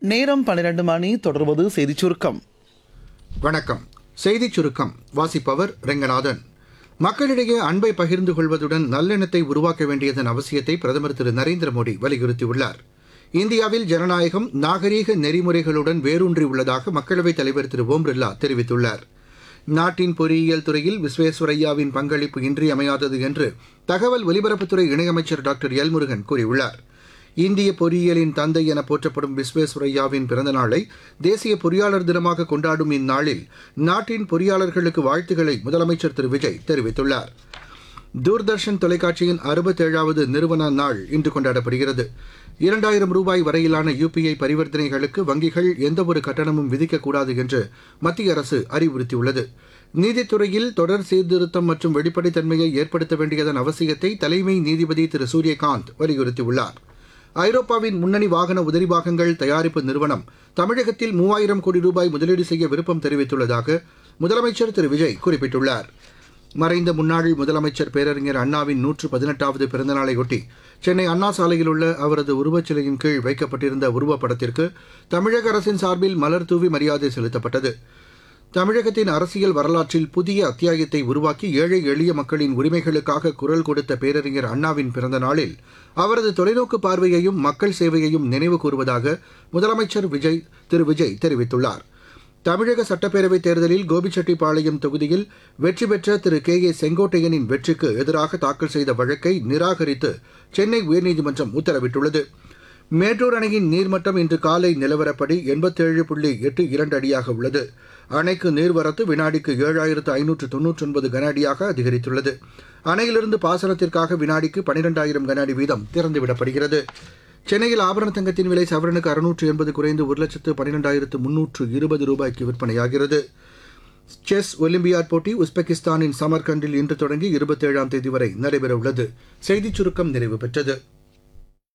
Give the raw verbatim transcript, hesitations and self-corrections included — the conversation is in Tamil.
நேரம் பன்னிரண்டு மணி. தொடர்வது செய்திச் சுருக்கம். வணக்கம். செய்திச் சுருக்கம் வாசிப்பவர் ரெங்கநாதன். மக்களிடையே அன்பை பகிர்ந்து கொள்வதுடன் நல்லெண்ணத்தை உருவாக்க வேண்டியதன் அவசியத்தை பிரதமர் திரு நரேந்திர மோடி வலியுறுத்தியுள்ளார். இந்தியாவில் ஜனநாயகம் நாகரீக நெறிமுறைகளுடன் வேரூன்றி உள்ளதாக மக்களவைத் தலைவர் திரு ஓம் பிர்லா தெரிவித்துள்ளார். நாட்டின் பொறியியல் துறையில் விஸ்வேஸ்வரய்யாவின் பங்களிப்பு இன்றியமையாதது என்று தகவல் ஒலிபரப்புத்துறை இணையமைச்சர் டாக்டர் எல் முருகன் கூறியுள்ளார். இந்திய பொறியியலின் தந்தை என போற்றப்படும் விஸ்வேஸ்வரய்யாவின் பிறந்தநாளை தேசிய பொறியாளர் தினமாக கொண்டாடும் இந்நாளில் நாட்டின் பொறியாளர்களுக்கு வாழ்த்துக்களை முதலமைச்சர் திரு விஜய் தெரிவித்துள்ளார். தூர்தர்ஷன் தொலைக்காட்சியின் அறுபத்தேழாவது நிறுவன நாள் இன்று கொண்டாடப்படுகிறது. இரண்டாயிரம் ரூபாய் வரையிலான யுபிஐ பரிவர்த்தனைகளுக்கு வங்கிகள் எந்தவொரு கட்டணமும் விதிக்கக்கூடாது என்று மத்திய அரசு அறிவுறுத்தியுள்ளது. நீதித்துறையில் தொடர் சீர்திருத்தம் மற்றும் வெளிப்படைத்தன்மையை ஏற்படுத்த வேண்டியதன் அவசியத்தை தலைமை நீதிபதி திரு சூரியகாந்த் வலியுறுத்தியுள்ளார். ஐரோப்பாவின் முன்னணி வாகன உதிரிபாகங்கள் தயாரிப்பு நிறுவனம் தமிழகத்தில் மூவாயிரம் கோடி ரூபாய் முதலீடு செய்ய விருப்பம் தெரிவித்துள்ளதாக முதலமைச்சர் திரு விஜய் குறிப்பிட்டுள்ளார். மறைந்த முன்னாள் முதலமைச்சர் பேரறிஞர் அண்ணாவின் நூற்று பதினெட்டாவது பிறந்தநாளையொட்டி சென்னை அண்ணா சாலையில் உள்ள அவரது உருவச்சிலையின் கீழ் வைக்கப்பட்டிருந்த உருவப்படத்திற்கு தமிழக அரசின் சார்பில் மலர் தூவி மரியாதை செலுத்தப்பட்டது. தமிழகத்தின் அரசியல் வரலாற்றில் புதிய அத்தியாயத்தை உருவாக்கி ஏழை எளிய மக்களின் உரிமைகளுக்காக குரல் கொடுத்த பேரறிஞர் அண்ணாவின் பிறந்த நாளில் அவரது தொலைநோக்கு பார்வையையும் மக்கள் சேவையையும் நினைவு கூறுவதாக முதலமைச்சர் விஜய் திரு விஜய் தெரிவித்துள்ளார். தமிழக சட்டப்பேரவைத் தேர்தலில் கோபிச்செட்டிப்பாளையம் தொகுதியில் வெற்றி பெற்ற திரு கே ஏ செங்கோட்டையனின் வெற்றிக்கு எதிராக தாக்கல் செய்த வழக்கை நிராகரித்து சென்னை உயர்நீதிமன்றம் உத்தரவிட்டுள்ளது. மேட்டூர் அணையின் நீர்மட்டம் இன்று காலை நிலவரப்படி எண்பத்தேழு புள்ளி எட்டு இரண்டு அடியாக உள்ளது. அணைக்கு நீர்வரத்து வினாடிக்கு ஏழாயிரத்து ஐநூற்று தொன்னூற்றி ஒன்பது கன அடியாக அதிகரித்துள்ளது. அணையிலிருந்து பாசனத்திற்காக வினாடிக்கு பனிரெண்டாயிரம் கன அடி வீதம் திறந்துவிடப்படுகிறது. சென்னையில் ஆபரண தங்கத்தின் விலை சவரனுக்கு அறுநூற்று எண்பது குறைந்து ஒரு லட்சத்து பன்னிரெண்டாயிரத்து முன்னூற்று இருபது ரூபாய்க்கு விற்பனையாகிறது. செஸ் ஒலிம்பியாட் போட்டி உஸ்பெகிஸ்தானின் சமர்கண்டில் இன்று தொடங்கி இருபத்தேழாம் தேதி வரை நடைபெறவுள்ளது. செய்திச் சுருக்கம் நிறைவு பெற்றது.